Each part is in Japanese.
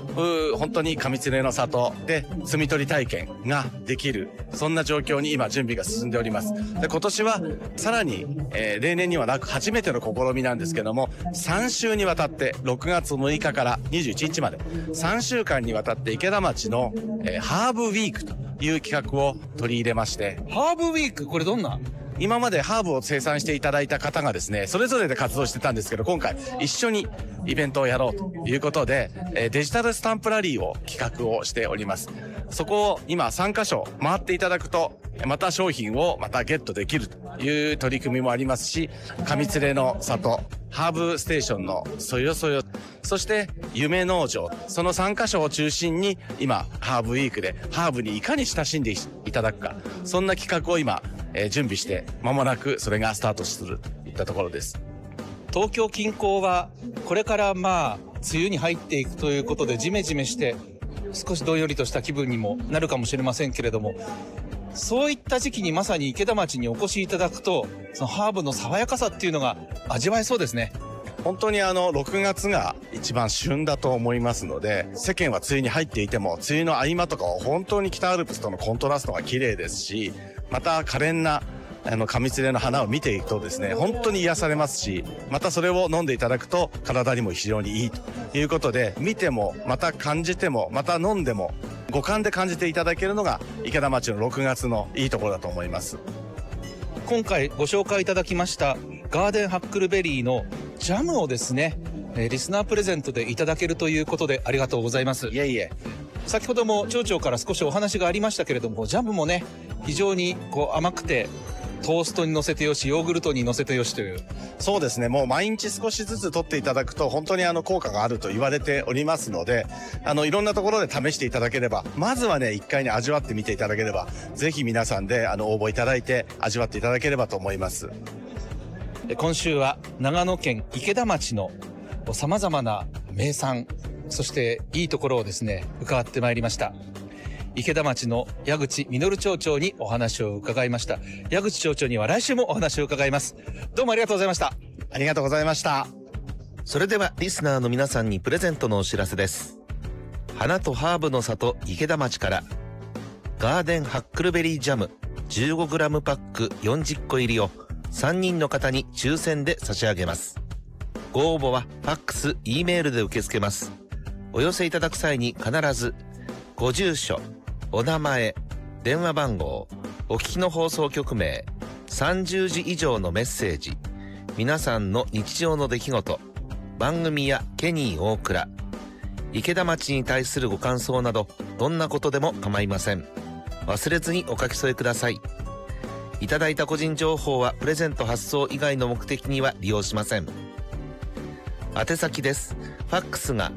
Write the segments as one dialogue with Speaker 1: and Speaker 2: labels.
Speaker 1: 本当に上連れの里で摘み取り体験ができる、そんな状況に今準備が進んでおります。で、今年はさらに、例年にはなく初めての試みなんですけども、3週にわたって6月6日から21日まで3週間にわたって池田町の、ハーブウィークという企画を取り入れまして。
Speaker 2: ハーブウィーク、これどんな？
Speaker 1: 今までハーブを生産していただいた方がですね、それぞれで活動してたんですけど、今回一緒にイベントをやろうということで、デジタルスタンプラリーを企画をしております。そこを今3カ所回っていただくと、また商品をまたゲットできるという取り組みもありますし、上連の里、ハーブステーションのそよそよ、そして夢農場、その3カ所を中心に今ハーブウィークでハーブにいかに親しんでいただくか、そんな企画を今、準備して間もなくそれがスタートするといったところです。
Speaker 2: 東京近郊はこれから梅雨に入っていくということで、ジメジメして少しどんよりとした気分にもなるかもしれませんけれども、そういった時期にまさに池田町にお越しいただくと、そのハーブの爽やかさっていうのが味わえそうですね。
Speaker 1: 本当に6月が一番旬だと思いますので、世間は梅雨に入っていても、梅雨の合間とかは本当に北アルプスとのコントラストが綺麗ですし、また可憐な上連の花を見ていくとですね、本当に癒されますし、またそれを飲んでいただくと体にも非常にいいということで、見てもまた感じてもまた飲んでも五感で感じていただけるのが池田町の6月のいいところだと思います。
Speaker 2: 今回ご紹介いただきましたガーデンハックルベリーのジャムをですね、リスナープレゼントでいただけるということでありがとうございます。
Speaker 1: いえいえ。
Speaker 2: 先ほども町長から少しお話がありましたけれども、ジャムもね、非常に甘くて、トーストに乗せてよし、ヨーグルトに乗せてよしという。
Speaker 1: そうですね、もう毎日少しずつ取っていただくと本当に効果があると言われておりますので、いろんなところで試していただければ、まずはね、一回に味わってみていただければ、ぜひ皆さんで応募いただいて味わっていただければと思います。
Speaker 2: 今週は長野県池田町の様々な名産、そしていいところをですね、伺ってまいりました。池田町の矢口実町長にお話を伺いました。矢口町長には来週もお話を伺います。どうもありがとうございました。
Speaker 1: ありがとうございました。
Speaker 3: それではリスナーの皆さんにプレゼントのお知らせです。花とハーブの里池田町からガーデンハックルベリージャム 15g パック40個入りを3人の方に抽選で差し上げます。ご応募はファックス、Eメールで受け付けます。お寄せいただく際に必ずご住所、お名前、電話番号、お聞きの放送局名、30字以上のメッセージ、皆さんの日常の出来事、番組やケニー大倉、池田町に対するご感想など、どんなことでも構いません。忘れずにお書き添えください。いただいた個人情報はプレゼント発送以外の目的には利用しません。宛先です。ファックスが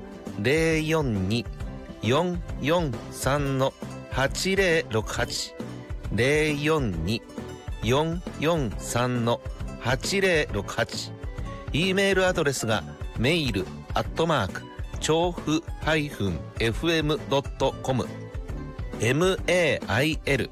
Speaker 3: 042-443-8068 042-443-8068 E メールアドレスがメイル調布-fm.com mail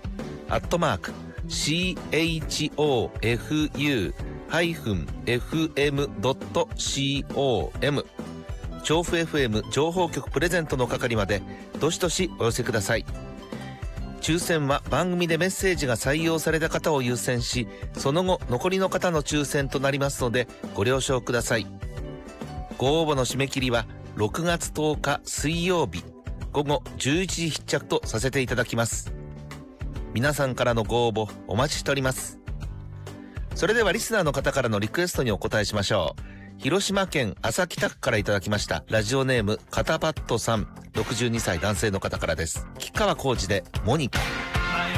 Speaker 3: chofu-fm.com 調布 FM 情報局プレゼントの係までどしどしお寄せください。抽選は番組でメッセージが採用された方を優先し、その後残りの方の抽選となりますのでご了承ください。ご応募の締め切りは6月10日水曜日午後11時必着とさせていただきます。皆さんからのご応募お待ちしております。それではリスナーの方からのリクエストにお答えしましょう。広島県安佐北区からいただきましたラジオネームカタパットさん、62歳男性の方からです。吉川晃司でモニカ。